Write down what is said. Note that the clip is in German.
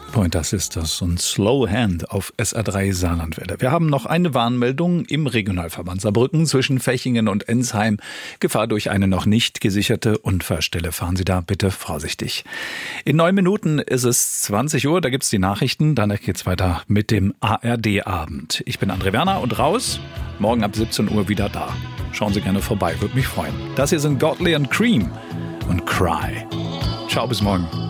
Pointer Sisters und Slow Hand auf SR3 Saarlandwelle. Wir haben noch eine Warnmeldung im Regionalverband Saarbrücken zwischen Fechingen und Ensheim. Gefahr durch eine noch nicht gesicherte Unfallstelle. Fahren Sie da bitte vorsichtig. In 9 Minuten ist es 20 Uhr, da gibt's die Nachrichten. Danach geht's weiter mit dem ARD-Abend. Ich bin André Werner und raus. Morgen ab 17 Uhr wieder da. Schauen Sie gerne vorbei, würde mich freuen. Das hier sind Godley and Cream und Cry. Ciao, bis morgen.